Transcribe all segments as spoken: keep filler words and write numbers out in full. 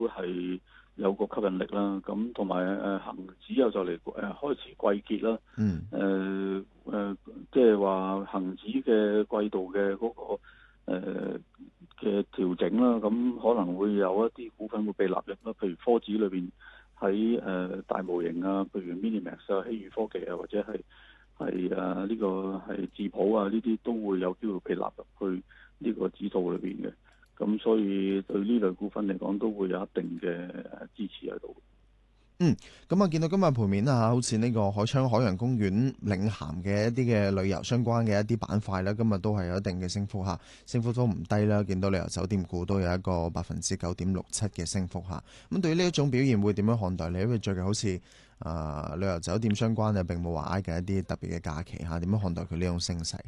會係有個吸引力啦。咁同埋誒恆指又就嚟誒開始季結啦。 嗯。 誒誒、呃呃，即係話恆指嘅季度嘅嗰、嗰個嘅調、呃、整啦，咁可能會有一啲股份會被納入啦。譬如科指裏邊喺誒大模型啊，譬如 Minimax 啊、希宇科技啊，或者係係誒呢個係智普啊，呢啲都會有機會被納入去呢個指數裏邊嘅。咁所以對呢類股份嚟講，都會有一定嘅支持喺度。 嗯，咁啊，見到今日盤面啊，好似呢個海昌海洋公園領銜嘅一啲嘅旅遊相關嘅一啲板塊咧，今日都係有一定嘅升幅嚇，升幅都唔低啦。見到旅遊酒店股都有一個百分之九點六七嘅升幅嚇。咁對於呢一種表現，會點樣看待你？因為最近好似啊、呃、旅遊酒店相關嘅並冇話挨緊一啲特別嘅假期嚇，點樣看待佢呢種升勢？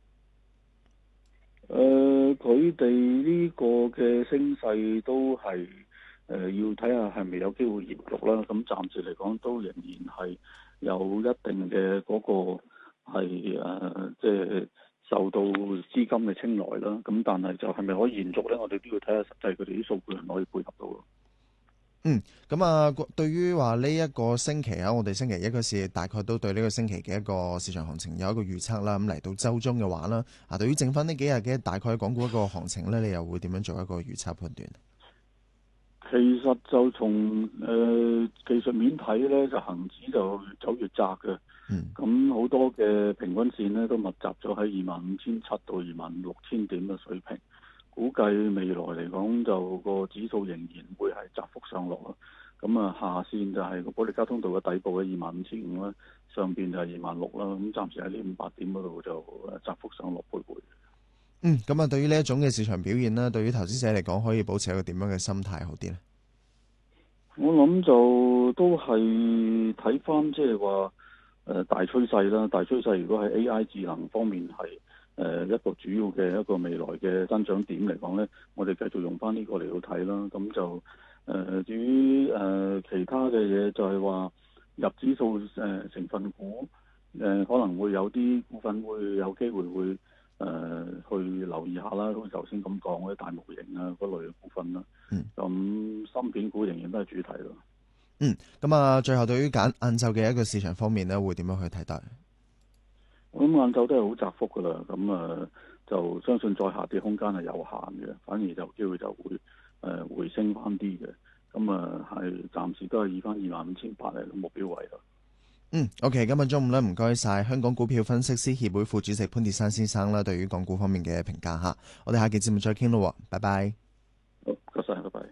誒、呃，佢哋呢個嘅升勢都係。誒、呃、要睇下係咪有機會延續啦，咁暫時嚟講都仍然係有一定嘅嗰個係誒，即係受到資金嘅青睞啦。咁但係就係咪可以延續咧？我哋都要睇下實際佢哋啲數據係咪可以配合到咯。 嗯，咁啊，對於話呢一個星期啊，我哋星期一嗰時大概都對呢個星期嘅一個市場行情有一個預測啦。咁嚟到週中嘅話啦，啊，對於剩翻呢幾日嘅大概港股一個行情咧，你又會點樣做一個預測判斷？ 其實就從誒、呃、技術面睇咧，就恆指就越走越窄嘅。 嗯。 咁好多嘅平均線咧都密集咗喺二萬五千七到二萬六千點嘅水平。估計未來嚟講，就個指數仍然會係窄幅上落咯。咁啊，下線就係個保利加通道嘅底部嘅二萬五千五啦，上邊就係二萬六啦。咁暫時喺呢五百點嗰度就窄幅上落徘徊。 嗯，咁啊，對於呢一種嘅市場表現咧，對於投資者嚟講，可以保持一個點樣嘅心態好啲咧？ 我諗就都係睇翻即係話誒大趨勢啦。大趨勢如果喺 A I 智能方面係誒、呃、一個主要嘅一個未來嘅增長點嚟講咧，我哋繼續用翻呢個嚟到睇啦。咁就誒、呃、至於誒、呃、其他嘅嘢，就係話入指數誒、呃、成分股誒、呃、可能會有啲股份會有機會會。誒、呃、去留意下啦，好似頭先咁講嗰啲大模型啊嗰類嘅股份啦。 嗯。 咁芯片股仍然都係主題咯。 嗯。咁啊，最後對於揀晏晝嘅一個市場方面咧，會點樣去睇待？ 我諗晏晝都係好窄幅噶啦。咁啊、呃，就相信再下跌空間係有限嘅，反而就機會就會誒、呃、回升翻啲嘅。咁啊，係暫時都係以翻二萬五千八嚟嘅目標位咯。 嗯，OK， 今日中午咧，唔該晒香港股票分析師協會副主席潘鐵珊先生啦，對於港股方面嘅評價吓，我哋下期節目再傾咯，拜拜。 好，唔該晒，拜拜。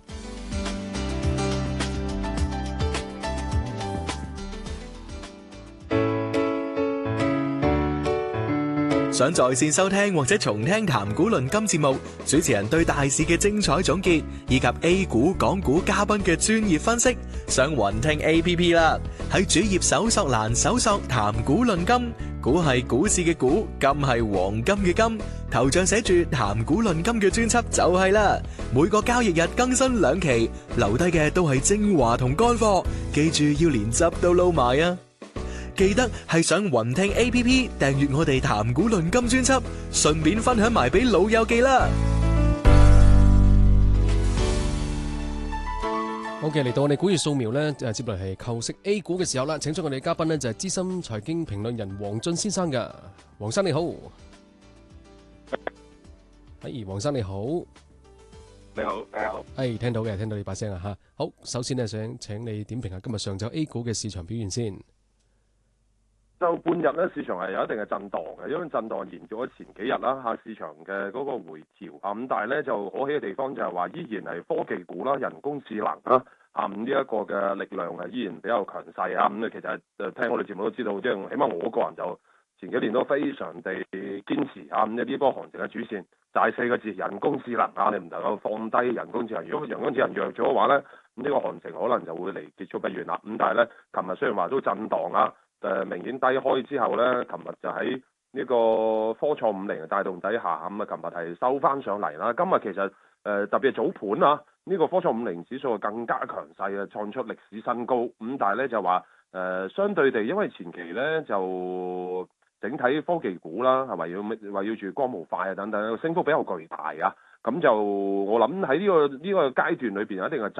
想在線收聽或者重聽談股論金節目，主持人對大市嘅精彩總結，以及 A 股、港股嘉賓嘅專業分析，上雲聽 A P P 啦。喺主頁搜索欄搜索談股論金，股係股市嘅股，金係黃金嘅金，頭像寫住談股論金嘅專輯就係啦。每個交易日更新兩期，留低嘅都係精華同乾貨，記住要連汁都撈埋啊！記得係上雲聽 A P P 訂閱我哋談股論金專輯，順便分享埋俾老友記啦。 好嘅，嚟到我哋股業掃描咧，誒接落嚟係構識 A 股嘅時候啦，請出我哋嘉賓呢，就係資深財經評論人黃俊先生噶。黃生你好，係黃生你好， 你好，你好， 係聽到嘅，聽到你把聲啊吓。好，首先呢，想請你點評下今日上晝 A 股嘅市場表現先。 就半日咧，市場係有一定嘅震盪嘅，因為震盪延續咗前幾日啦嚇，市場嘅嗰個回調啊，咁但係咧就可喜嘅地方就係話，依然係科技股啦、人工智能啦啊，咁呢一個嘅力量係依然比較強勢啊，咁啊其實誒聽我哋節目都知道，即係起碼我個人就前幾年都非常地堅持啊，咁呢波行情嘅主線就係四個字：人工智能啊，你唔能夠放低人工智能。如果人工智能弱咗嘅話咧，咁呢個行情可能就會離結束不遠啦。咁但係咧，琴日雖然話都震盪啊。誒明顯低開之後咧，琴日就喺呢個科創五零嘅帶動底下，咁啊，琴日係收翻上嚟啦。今日其實誒、呃、特別係早盤啊，呢、這個科創五零指數更加強勢啊，創出歷史新高。咁但係咧就話誒、呃、相對地，因為前期咧就整體科技股啦，係圍繞圍繞住光模塊啊等等，升幅比較巨大啊。 咁就我諗喺呢個呢、呢個階段裏邊有一定嘅